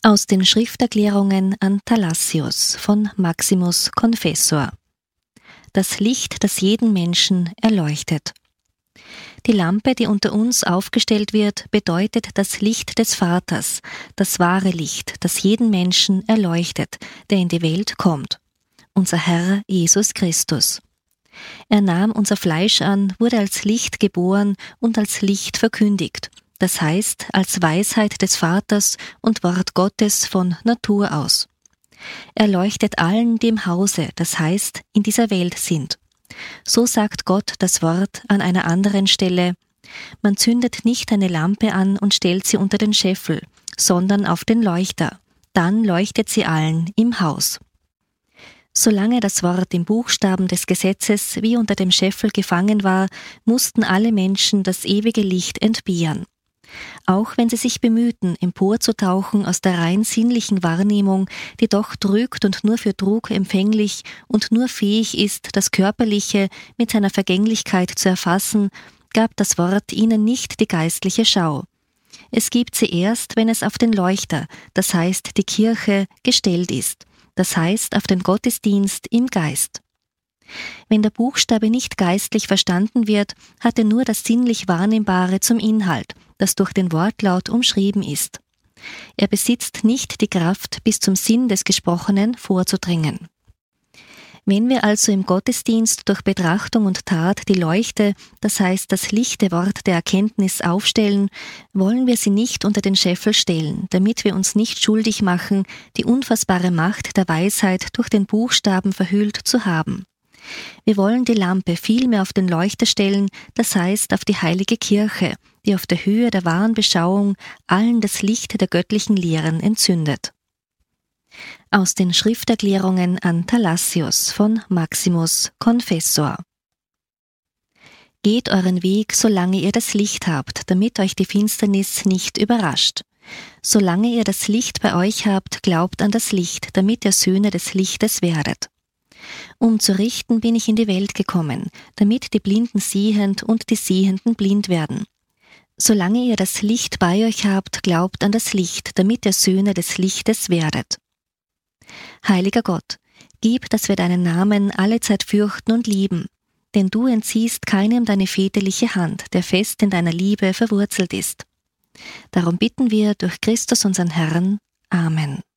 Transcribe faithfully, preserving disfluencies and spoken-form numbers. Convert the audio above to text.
Aus den Schrifterklärungen an Thalassius von Maximus Confessor. Das Licht, das jeden Menschen erleuchtet. Die Lampe, die unter uns aufgestellt wird, bedeutet das Licht des Vaters, das wahre Licht, das jeden Menschen erleuchtet, der in die Welt kommt. Unser Herr Jesus Christus. Er nahm unser Fleisch an, wurde als Licht geboren und als Licht verkündigt, das heißt als Weisheit des Vaters und Wort Gottes von Natur aus. Er leuchtet allen, die im Hause, das heißt in dieser Welt sind. So sagt Gott das Wort an einer anderen Stelle: Man zündet nicht eine Lampe an und stellt sie unter den Scheffel, sondern auf den Leuchter, dann leuchtet sie allen im Haus. Solange das Wort im Buchstaben des Gesetzes wie unter dem Scheffel gefangen war, mussten alle Menschen das ewige Licht entbehren. Auch wenn sie sich bemühten, emporzutauchen aus der rein sinnlichen Wahrnehmung, die doch trügt und nur für Trug empfänglich und nur fähig ist, das Körperliche mit seiner Vergänglichkeit zu erfassen, gab das Wort ihnen nicht die geistliche Schau. Es gibt sie erst, wenn es auf den Leuchter, das heißt die Kirche, gestellt ist, das heißt auf den Gottesdienst im Geist. Wenn der Buchstabe nicht geistlich verstanden wird, hat er nur das sinnlich Wahrnehmbare zum Inhalt, das durch den Wortlaut umschrieben ist. Er besitzt nicht die Kraft, bis zum Sinn des Gesprochenen vorzudringen. Wenn wir also im Gottesdienst durch Betrachtung und Tat die Leuchte, das heißt das lichte Wort der Erkenntnis aufstellen, wollen wir sie nicht unter den Scheffel stellen, damit wir uns nicht schuldig machen, die unfassbare Macht der Weisheit durch den Buchstaben verhüllt zu haben. Wir wollen die Lampe vielmehr auf den Leuchter stellen, das heißt auf die heilige Kirche, die auf der Höhe der wahren Beschauung allen das Licht der göttlichen Lehren entzündet. Aus den Schrifterklärungen an Thalassius von Maximus Confessor. Geht euren Weg, solange ihr das Licht habt, damit euch die Finsternis nicht überrascht. Solange ihr das Licht bei euch habt, glaubt an das Licht, damit ihr Söhne des Lichtes werdet. Um zu richten bin ich in die Welt gekommen, damit die Blinden sehend und die Sehenden blind werden. Solange ihr das Licht bei euch habt, glaubt an das Licht, damit ihr Söhne des Lichtes werdet. Heiliger Gott, gib, dass wir deinen Namen allezeit fürchten und lieben, denn du entziehst keinem deine väterliche Hand, der fest in deiner Liebe verwurzelt ist. Darum bitten wir durch Christus unseren Herrn. Amen.